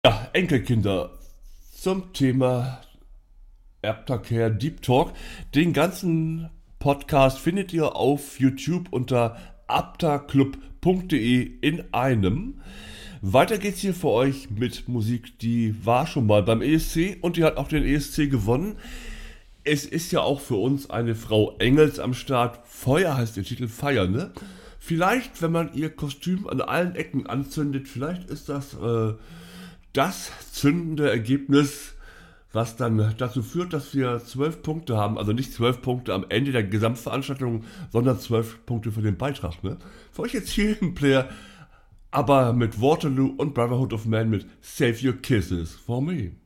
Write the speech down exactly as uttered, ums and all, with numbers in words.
Ja, Enkelkinder zum Thema Aftercare Deep Talk. Den ganzen Podcast findet ihr auf YouTube unter aptaclub punkt de in einem. Weiter geht's hier für euch mit Musik, die war schon mal beim E S C und die hat auch den E S C gewonnen. Es ist ja auch für uns eine Frau Engels am Start. Feuer heißt der Titel, Feier, ne? Vielleicht, wenn man ihr Kostüm an allen Ecken anzündet, vielleicht ist das äh, das zündende Ergebnis, was dann dazu führt, dass wir zwölf Punkte haben. Also nicht zwölf Punkte am Ende der Gesamtveranstaltung, sondern zwölf Punkte für den Beitrag, ne? Für euch jetzt hier im Player, aber mit Waterloo und Brotherhood of Man mit Save Your Kisses for Me.